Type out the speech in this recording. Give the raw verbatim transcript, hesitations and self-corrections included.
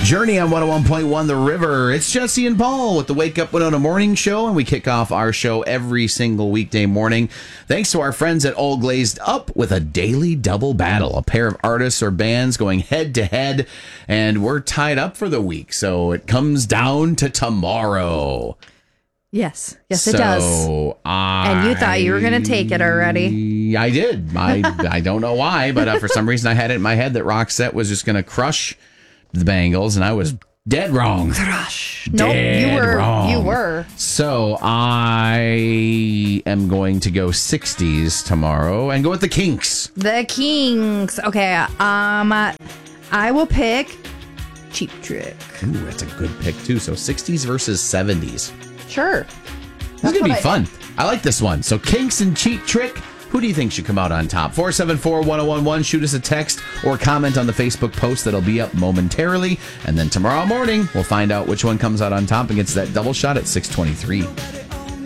Journey on one oh one point one The River. It's Jesse and Paul with the Wake Up Winona Morning Show, and we kick off our show every single weekday morning thanks to our friends at All Glazed Up with a daily double battle. A pair of artists or bands going head to head, and we're tied up for the week, so it comes down to tomorrow. Yes. Yes, so it does. I, and you thought you were going to take it already. I did. I, I don't know why, but uh, for some reason I had it in my head that Roxette was just going to crush the Bangles, and I was dead wrong. Crush. Nope, Dead you were. wrong. You were. So I am going to go sixties tomorrow and go with the Kinks. The Kings. Okay. Um, I will pick Cheap Trick. Ooh, that's a good pick too. So sixties versus seventies. Sure. This is going to be fun. I like this one. So Kinks and Cheap Trick. Who do you think should come out on top? four seven four, one oh one one. Shoot us a text or comment on the Facebook post that'll be up momentarily. And then tomorrow morning, we'll find out which one comes out on top and gets that double shot at six twenty-three.